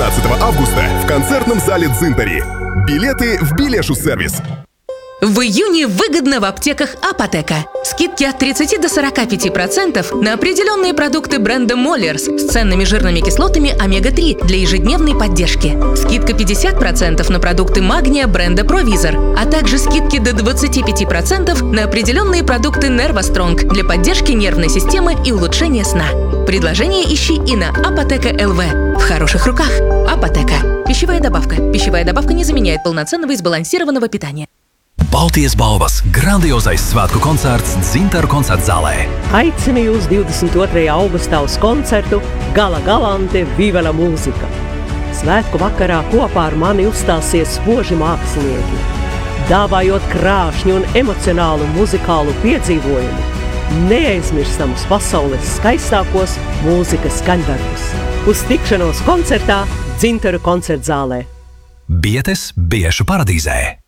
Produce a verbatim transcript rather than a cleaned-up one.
двенадцатого августа в концертном зале «Дзинтари». Билеты в Билешу-сервис. В июне выгодно в аптеках Апотека. Скидки от тридцати до сорока пяти процентов на определенные продукты бренда Моллерс с ценными жирными кислотами омега три для ежедневной поддержки. Скидка пятьдесят процентов на продукты магния бренда Провизор, а также скидки до двадцати пяти процентов на определенные продукты Nervostronг для поддержки нервной системы и улучшения сна. Предложение ищи и на Апотека точка эл ви. В хороших руках. Апотека. Пищевая добавка. Пищевая добавка не заменяет полноценного и сбалансированного питания. Baltijas balvas grandiozais svētku koncerts Dzintaru koncerta zālē. Aicinu jūs divdesmit otrajā augustā uz koncertu Gala Galante Viva la mūzika. Svētku vakarā kopā ar mani uzstāsies spoži mākslinieki, dāvājot krāšņu un emocionālu muzikālu piedzīvojumu, neaizmirstamus pasaules skaistākos mūzikas skaņdarbus. Uz tikšanos koncertā Dzintaru koncerta zālē. Bietes Biešu paradīzē.